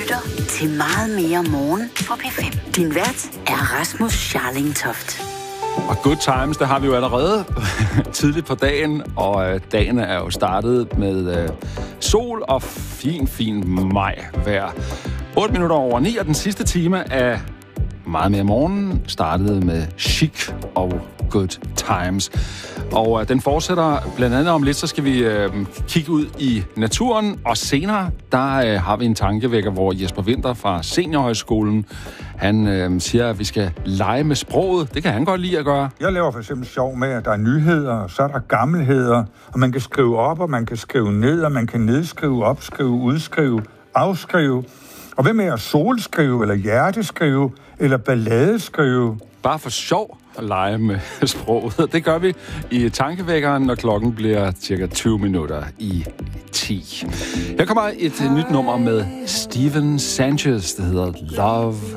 lytter til Meget mere morgen på P5. Din vært er Rasmus Scharling-Toft. Og good times, der har vi jo allerede tidligt på dagen, og dagen er jo startet med sol og fin majvejr. 8 minutter over 9, og den sidste time af Meget mere morgen startede med Chic og Good Times. Og den fortsætter blandt andet om lidt, så skal vi kigge ud i naturen, og senere, der har vi en tankevækker, hvor Jesper Winther fra Seniorhøjskolen, han siger, at vi skal lege med sproget. Det kan han godt lide at gøre. Jeg laver for eksempel sjov med, at der er nyheder, så er der gammelheder, og man kan skrive op, og man kan skrive ned, og man kan nedskrive, opskrive, udskrive, afskrive. Og hvad med at solskrive, eller hjerteskrive, eller balladeskrive? Bare for sjov at lege med sproget. Det gør vi i tankevækkeren, når klokken bliver cirka 20 minutter i 10. Her kommer et nyt nummer med Steven Sanchez, der hedder Love